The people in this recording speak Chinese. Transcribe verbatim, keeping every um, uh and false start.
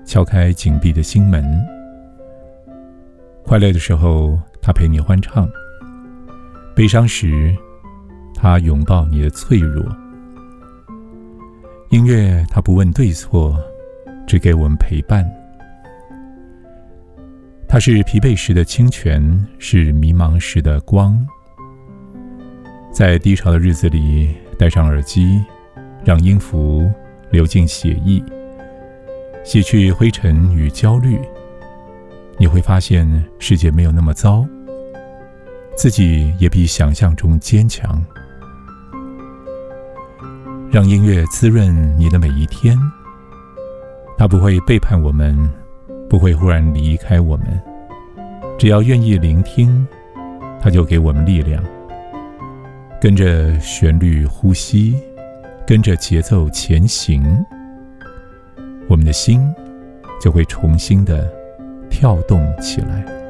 敲开紧闭的心门。快乐的时候，他陪你欢唱；悲伤时，他拥抱你的脆弱。音乐它不问对错，只给我们陪伴。它是疲惫时的清泉，是迷茫时的光。在低潮的日子里，戴上耳机，让音符流进血液，洗去灰尘与焦虑，你会发现世界没有那么糟，自己也比想象中坚强。让音乐滋润你的每一天，它不会背叛我们，不会忽然离开我们，只要愿意聆听，它就给我们力量。跟着旋律呼吸，跟着节奏前行，我们的心就会重新的跳动起来。